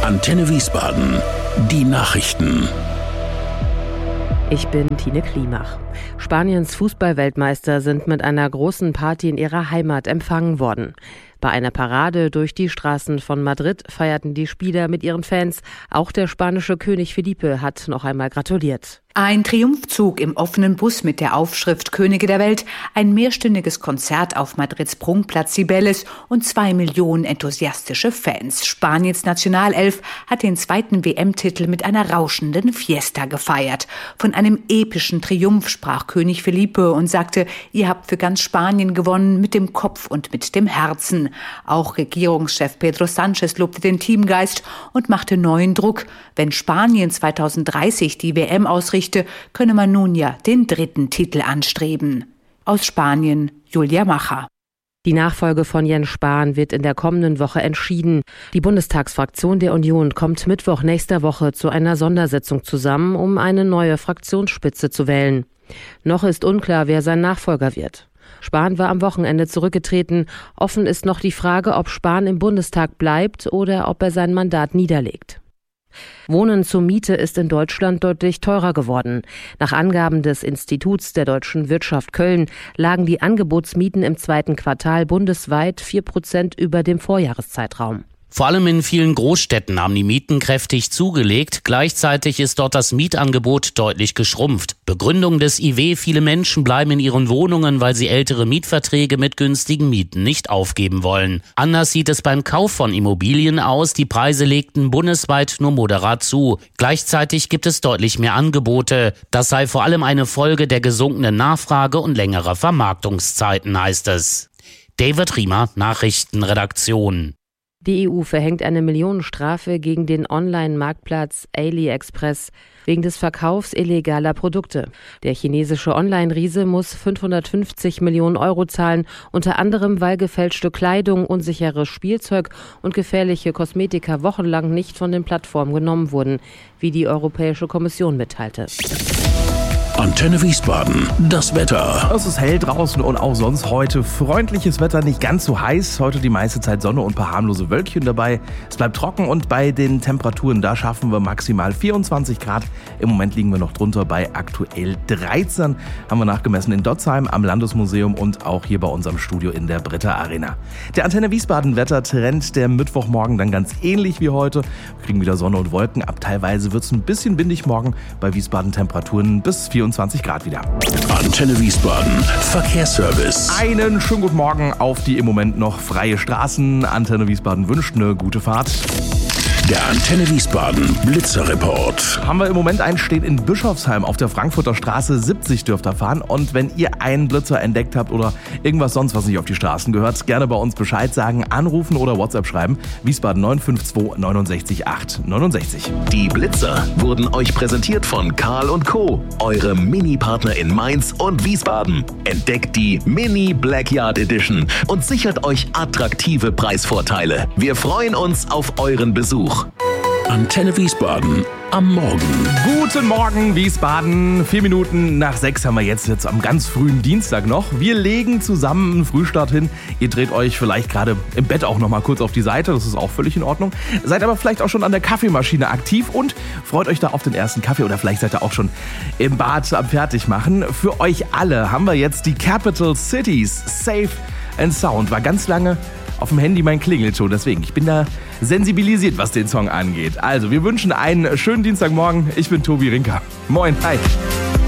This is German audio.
Antenne Wiesbaden. Die Nachrichten. Ich bin Tine Klimach. Spaniens Fußballweltmeister sind mit einer großen Party in ihrer Heimat empfangen worden. Bei einer Parade durch die Straßen von Madrid feierten die Spieler mit ihren Fans. Auch der spanische König Felipe hat noch einmal gratuliert. Ein Triumphzug im offenen Bus mit der Aufschrift Könige der Welt, ein mehrstündiges Konzert auf Madrids Prunkplatz Cibeles und 2 Millionen enthusiastische Fans. Spaniens Nationalelf hat den zweiten WM-Titel mit einer rauschenden Fiesta gefeiert. Von einem epischen Triumph sprach König Felipe und sagte, ihr habt für ganz Spanien gewonnen, mit dem Kopf und mit dem Herzen. Auch Regierungschef Pedro Sánchez lobte den Teamgeist und machte neuen Druck. Wenn Spanien 2030 die WM ausrichtet, könne man nun ja den 3. Titel anstreben. Aus Spanien, Julia Macher. Die Nachfolge von Jens Spahn wird in der kommenden Woche entschieden. Die Bundestagsfraktion der Union kommt Mittwoch nächster Woche zu einer Sondersitzung zusammen, um eine neue Fraktionsspitze zu wählen. Noch ist unklar, wer sein Nachfolger wird. Spahn war am Wochenende zurückgetreten. Offen ist noch die Frage, ob Spahn im Bundestag bleibt oder ob er sein Mandat niederlegt. Wohnen zur Miete ist in Deutschland deutlich teurer geworden. Nach Angaben des Instituts der deutschen Wirtschaft Köln lagen die Angebotsmieten im 2. Quartal bundesweit 4% über dem Vorjahreszeitraum. Vor allem in vielen Großstädten haben die Mieten kräftig zugelegt. Gleichzeitig ist dort das Mietangebot deutlich geschrumpft. Begründung des IW: viele Menschen bleiben in ihren Wohnungen, weil sie ältere Mietverträge mit günstigen Mieten nicht aufgeben wollen. Anders sieht es beim Kauf von Immobilien aus. Die Preise legten bundesweit nur moderat zu. Gleichzeitig gibt es deutlich mehr Angebote. Das sei vor allem eine Folge der gesunkenen Nachfrage und längerer Vermarktungszeiten, heißt es. David Riemer, Nachrichtenredaktion. Die EU verhängt eine Millionenstrafe gegen den Online-Marktplatz AliExpress wegen des Verkaufs illegaler Produkte. Der chinesische Online-Riese muss 550 Millionen Euro zahlen, unter anderem weil gefälschte Kleidung, unsicheres Spielzeug und gefährliche Kosmetika wochenlang nicht von den Plattformen genommen wurden, wie die Europäische Kommission mitteilte. Antenne Wiesbaden, das Wetter. Es ist hell draußen und auch sonst heute freundliches Wetter, nicht ganz so heiß. Heute die meiste Zeit Sonne und ein paar harmlose Wölkchen dabei. Es bleibt trocken und bei den Temperaturen, da schaffen wir maximal 24 Grad. Im Moment liegen wir noch drunter bei aktuell 13. Haben wir nachgemessen in Dotzheim am Landesmuseum und auch hier bei unserem Studio in der Britta Arena. Der Antenne Wiesbaden Wettertrend, der Mittwochmorgen dann ganz ähnlich wie heute. Wir kriegen wieder Sonne und Wolken. Ab teilweise wird es ein bisschen windig morgen. Bei Wiesbaden Temperaturen bis 24 Grad wieder. Antenne Wiesbaden, Verkehrsservice. Einen schönen guten Morgen auf die im Moment noch freie Straßen. Antenne Wiesbaden wünscht eine gute Fahrt. Der Antenne Wiesbaden Blitzerreport. Haben wir im Moment einen stehen in Bischofsheim auf der Frankfurter Straße 70 dürft ihr fahren. Und wenn ihr einen Blitzer entdeckt habt oder irgendwas sonst, was nicht auf die Straßen gehört, gerne bei uns Bescheid sagen, anrufen oder WhatsApp schreiben. Wiesbaden 952 69 8 69. Die Blitzer wurden euch präsentiert von Karl & Co., eure Mini-Partner in Mainz und Wiesbaden. Entdeckt die Mini Blackyard Edition und sichert euch attraktive Preisvorteile. Wir freuen uns auf euren Besuch. Antenne Wiesbaden am Morgen. Guten Morgen Wiesbaden, 4 Minuten nach 6 haben wir jetzt am ganz frühen Dienstag noch. Wir legen zusammen einen Frühstart hin. Ihr dreht euch vielleicht gerade im Bett auch noch mal kurz auf die Seite, das ist auch völlig in Ordnung. Seid aber vielleicht auch schon an der Kaffeemaschine aktiv und freut euch da auf den ersten Kaffee oder vielleicht seid ihr auch schon im Bad am Fertigmachen. Für euch alle haben wir jetzt die Capital Cities Safe and Sound. War ganz lange auf dem Handy mein Klingelton, deswegen, ich bin da sensibilisiert, was den Song angeht. Also, wir wünschen einen schönen Dienstagmorgen. Ich bin Tobi Rinker. Moin, hi.